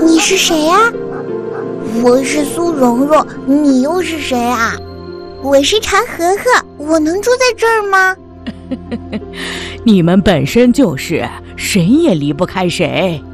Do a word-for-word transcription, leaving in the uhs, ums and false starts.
你是谁呀？我是苏蓉蓉，你又是谁啊？我是常和和，我能住在这儿吗？ 你们本身就是，谁也离不开谁。